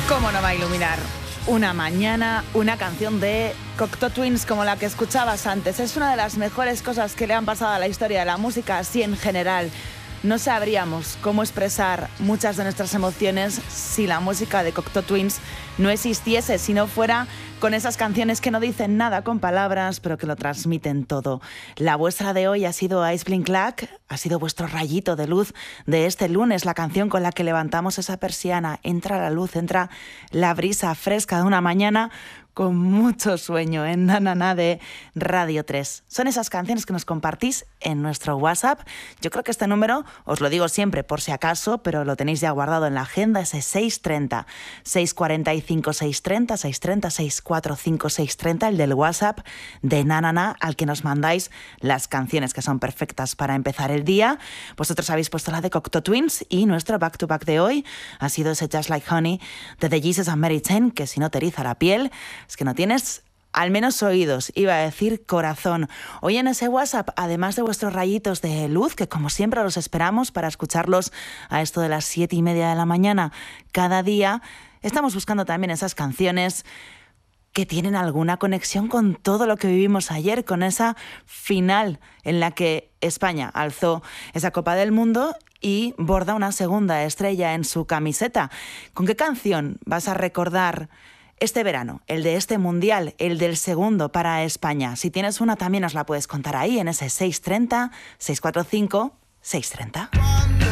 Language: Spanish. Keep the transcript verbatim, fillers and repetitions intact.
¿Cómo no va a iluminar una mañana una canción de Cocteau Twins como la que escuchabas antes? Es una de las mejores cosas que le han pasado a la historia de la música, así en general. No sabríamos cómo expresar muchas de nuestras emociones si la música de Cocteau Twins no existiese, si no fuera con esas canciones que no dicen nada con palabras, pero que lo transmiten todo. La vuestra de hoy ha sido Ice Blink Clack, ha sido vuestro rayito de luz de este lunes, la canción con la que levantamos esa persiana. Entra la luz, entra la brisa fresca de una mañana con mucho sueño en Na Na Na de Radio tres. Son esas canciones que nos compartís en nuestro WhatsApp. Yo creo que este número, os lo digo siempre por si acaso, pero lo tenéis ya guardado en la agenda, ese seis treinta, seis cuarenta y cinco, seis treinta, seis treinta, seis cuarenta y cinco, seis treinta, el del WhatsApp de Na Na Na, al que nos mandáis las canciones que son perfectas para empezar el día. Vosotros habéis puesto la de Cocteau Twins y nuestro back to back de hoy ha sido ese Just Like Honey de The Jesus and Mary Chain, que si no te eriza la piel, es que no tienes al menos oídos, iba a decir corazón. Hoy en ese WhatsApp, además de vuestros rayitos de luz, que como siempre los esperamos para escucharlos a esto de las siete y media de la mañana cada día, estamos buscando también esas canciones que tienen alguna conexión con todo lo que vivimos ayer, con esa final en la que España alzó esa Copa del Mundo y borda una segunda estrella en su camiseta. ¿Con qué canción vas a recordar este verano, el de este mundial, el del segundo para España? Si tienes una, también nos la puedes contar ahí en ese seis treinta, seis cuarenta y cinco, seis treinta.